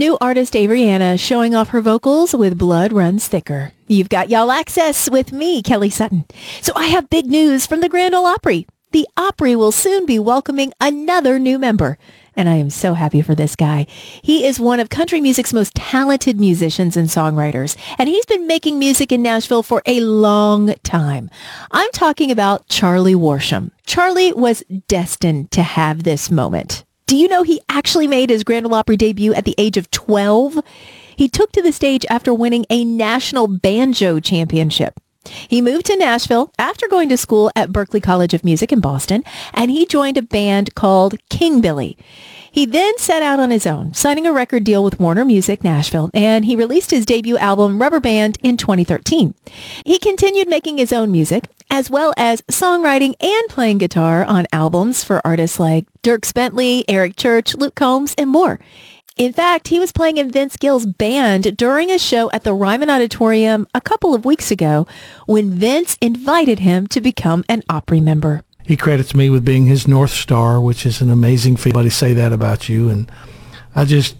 New artist Avery showing off her vocals with Blood Runs Thicker. You've got Y'all Access with me, Kelly Sutton. So I have big news from the Grand Ole Opry. The Opry will soon be welcoming another new member. And I am so happy for this guy. He is one of country music's most talented musicians and songwriters, and he's been making music in Nashville for a long time. I'm talking about Charlie Worsham. Charlie was destined to have this moment. Do you know he actually made his Grand Ole Opry debut at the age of 12? He took to the stage after winning a national banjo championship. He moved to Nashville after going to school at Berklee College of Music in Boston, and he joined a band called King Billy. He then set out on his own, signing a record deal with Warner Music Nashville, and he released his debut album Rubber Band in 2013. He continued making his own music, as well as songwriting and playing guitar on albums for artists like Dierks Bentley, Eric Church, Luke Combs, and more. In fact, he was playing in Vince Gill's band during a show at the Ryman Auditorium a couple of weeks ago when Vince invited him to become an Opry member. He credits me with being his North Star, which is an amazing feeling to say that about you. And I just